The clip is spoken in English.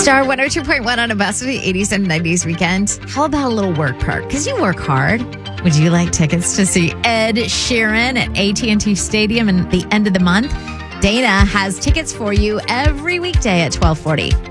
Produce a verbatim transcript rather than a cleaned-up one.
Star one oh two point one on a best of the eighties and nineties weekend. How about a little work perk? Because you work hard. Would you like tickets to see Ed Sheeran at A T and T Stadium at the end of the month? Dana has tickets for you every weekday at twelve forty.